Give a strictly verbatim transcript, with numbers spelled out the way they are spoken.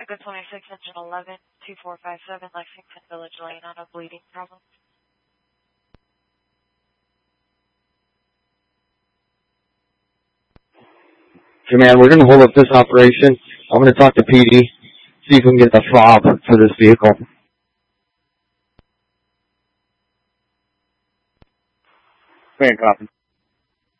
Echo twenty-six, engine eleven, two four five seven, Lexington Village Lane on a bleeding problem. Command, we're going to hold up this operation. I'm going to talk to P D, see if we can get the fob for this vehicle. Command, copy.